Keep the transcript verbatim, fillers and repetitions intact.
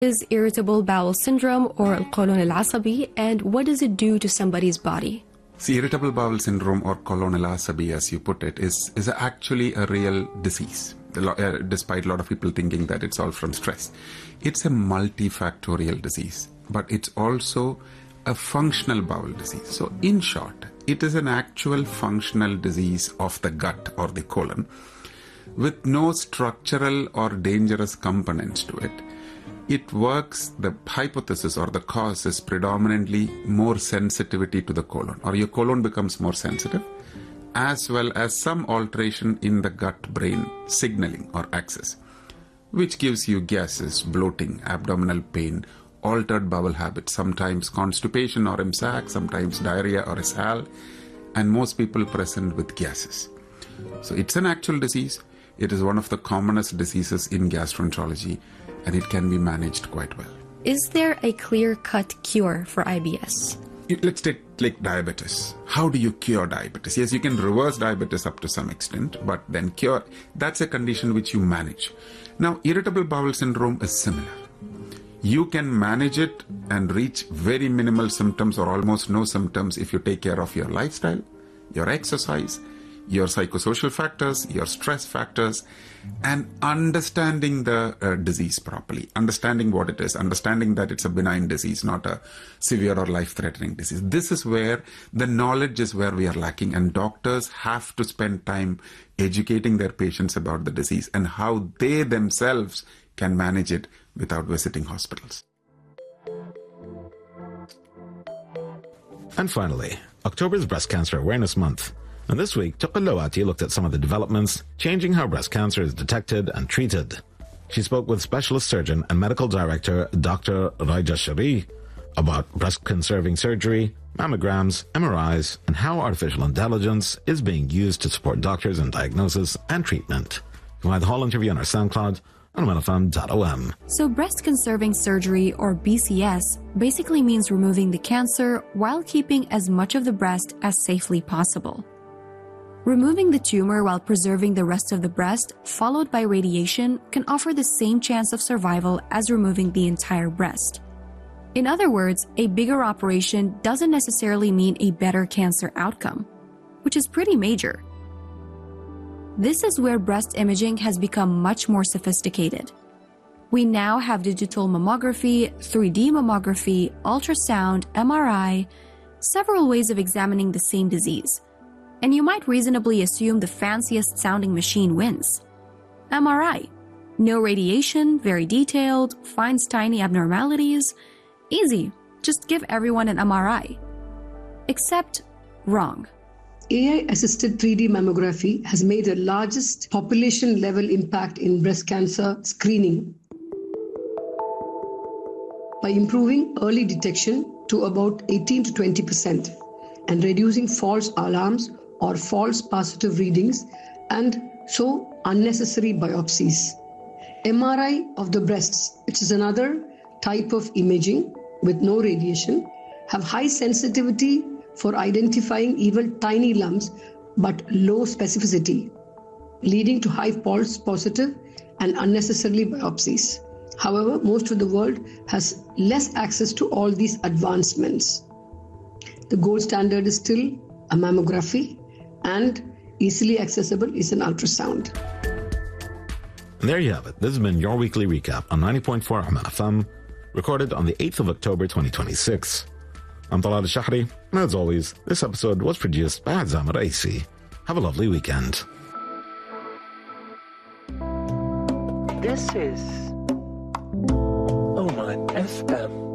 Is irritable bowel syndrome or colon al-asabi, and what does it do to somebody's body? See, irritable bowel syndrome or colon al-asabi, as you put it, is, is actually a real disease, despite a lot of people thinking that it's all from stress. It's a multifactorial disease, but it's also a functional bowel disease. So in short, it is an actual functional disease of the gut or the colon with no structural or dangerous components to it. It works, the hypothesis or the cause is predominantly more sensitivity to the colon, or your colon becomes more sensitive, as well as some alteration in the gut-brain signaling or axis, which gives you gases, bloating, abdominal pain, altered bowel habits, sometimes constipation or M S A C, sometimes diarrhea or S A L, and most people present with gases. So it's an actual disease. It is one of the commonest diseases in gastroenterology, and it can be managed quite well. Is there a clear-cut cure for I B S? Let's take like diabetes. How do you cure diabetes? Yes, you can reverse diabetes up to some extent, but then cure, that's a condition which you manage. Now, irritable bowel syndrome is similar. You can manage it and reach very minimal symptoms or almost no symptoms if you take care of your lifestyle, your exercise, your psychosocial factors, your stress factors, and understanding the uh, disease properly, understanding what it is, understanding that it's a benign disease, not a severe or life-threatening disease. This is where the knowledge is where we are lacking, and doctors have to spend time educating their patients about the disease and how they themselves can manage it without visiting hospitals. And finally, October is Breast Cancer Awareness Month. And this week, Tuqul Lawati looked at some of the developments changing how breast cancer is detected and treated. She spoke with specialist surgeon and medical director Doctor Raja Shari about breast-conserving surgery, mammograms, M R Is, and how artificial intelligence is being used to support doctors in diagnosis and treatment. You can find the whole interview on our SoundCloud on one f m dot o m. So breast-conserving surgery, or B C S, basically means removing the cancer while keeping as much of the breast as safely possible. Removing the tumor while preserving the rest of the breast, followed by radiation, can offer the same chance of survival as removing the entire breast. In other words, a bigger operation doesn't necessarily mean a better cancer outcome, which is pretty major. This is where breast imaging has become much more sophisticated. We now have digital mammography, three D mammography, ultrasound, M R I, several ways of examining the same disease. And you might reasonably assume the fanciest sounding machine wins. M R I. No radiation, very detailed, finds tiny abnormalities. Easy. Just give everyone an M R I. Except wrong. A I-assisted three D mammography has made the largest population-level impact in breast cancer screening by improving early detection to about eighteen to twenty percent and reducing false alarms or false positive readings, and so unnecessary biopsies. M R I of the breasts, which is another type of imaging with no radiation, have high sensitivity for identifying even tiny lumps but low specificity, leading to high false positive and unnecessarily biopsies. However, most of the world has less access to all these advancements. The gold standard is still a mammography, and easily accessible is an ultrasound. And there you have it. This has been your weekly recap on ninety point four Oman F M, recorded on the eighth of October twenty twenty-six. I'm Talal Al-Shahri, and as always, this episode was produced by Azam Raisi. Have a lovely weekend. This is Oman F M.